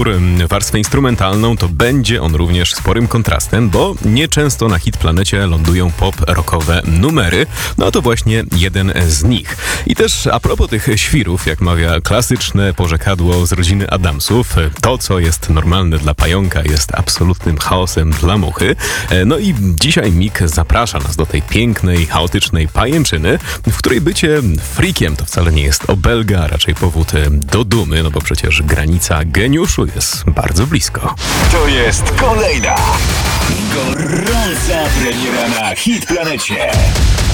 warstwę instrumentalną, to będzie on również sporym kontrastem, bo nieczęsto na Hit Planecie lądują pop-rockowe numery. No to właśnie jeden z nich. I też a propos tych świrów, jak mawia klasyczne porzekadło z rodziny Adamsów, to co jest normalne dla pająka jest absolutnym chaosem dla muchy. No i dzisiaj Mik zaprasza nas do tej pięknej, chaotycznej pajęczyny, w której bycie freakiem to wcale nie jest obelga, a raczej powód do dumy, no bo przecież granica geniuszu jest bardzo blisko. To jest kolejna gorąca premiera na Hit Planecie.